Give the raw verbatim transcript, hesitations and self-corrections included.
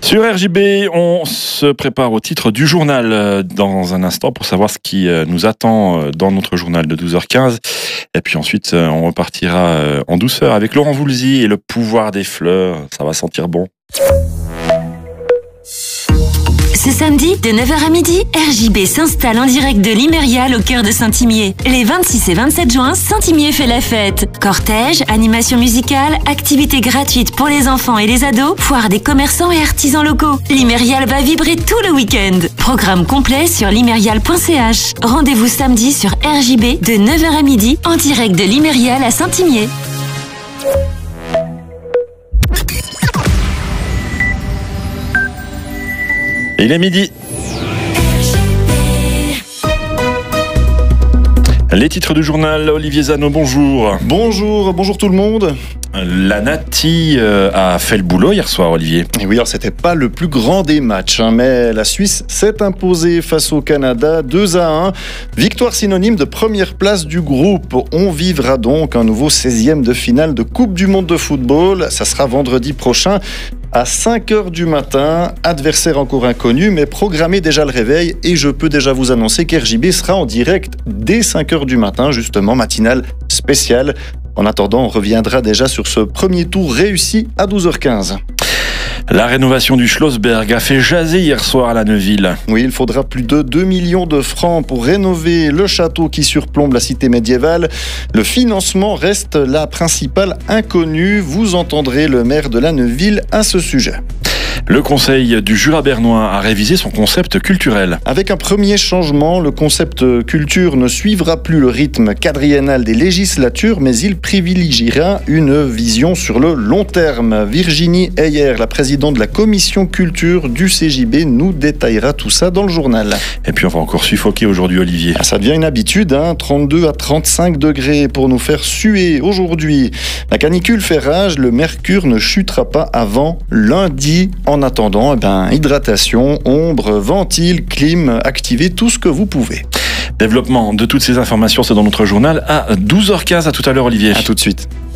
Sur R J B, on se prépare au titre du journal dans un instant pour savoir ce qui nous attend dans notre journal de douze heures quinze. Et puis ensuite, on repartira en douceur avec Laurent Voulzy et le pouvoir des fleurs. Ça va sentir bon. Ce samedi, de neuf heures à midi, R J B s'installe en direct de l'Imérial au cœur de Saint-Imier. Les vingt-six et vingt-sept juin, Saint-Imier fait la fête. Cortège, animation musicale, activités gratuites pour les enfants et les ados, foire des commerçants et artisans locaux. L'Imérial va vibrer tout le week-end. Programme complet sur l'imérial point c h. Rendez-vous samedi sur R J B de neuf heures à midi, en direct de l'Imérial à Saint-Imier. Il est midi. Les titres du journal, Olivier Zano, bonjour. Bonjour, bonjour tout le monde. La Nati a fait le boulot hier soir, Olivier. Et oui, alors c'était pas le plus grand des matchs, hein, mais la Suisse s'est imposée face au Canada deux à un. Victoire synonyme de première place du groupe. On vivra donc un nouveau seizième de finale de Coupe du Monde de football. Ça sera vendredi prochain à cinq heures du matin. Adversaire encore inconnu, mais programmé déjà le réveil. Et je peux déjà vous annoncer qu'R J B sera en direct dès cinq heures du matin, justement, matinale spéciale. En attendant, on reviendra déjà sur ce premier tour réussi à douze heures quinze. La rénovation du Schlossberg a fait jaser hier soir à la Neuville. Oui, il faudra plus de deux millions de francs pour rénover le château qui surplombe la cité médiévale. Le financement reste la principale inconnue. Vous entendrez le maire de la Neuville à ce sujet. Le Conseil du Jura bernois a révisé son concept culturel. Avec un premier changement, le concept culture ne suivra plus le rythme quadriennal des législatures, mais il privilégiera une vision sur le long terme. Virginie Heyer, la présidente de la commission culture du C J B, nous détaillera tout ça dans le journal. Et puis on va encore suffoquer aujourd'hui, Olivier. Ah, ça devient une habitude, hein, trente-deux à trente-cinq degrés pour nous faire suer aujourd'hui. La canicule fait rage, le mercure ne chutera pas avant lundi. En attendant, eh ben, hydratation, ombre, ventile, clim, activez tout ce que vous pouvez. Développement de toutes ces informations, c'est dans notre journal à douze heures quinze. À tout à l'heure, Olivier. À tout de suite.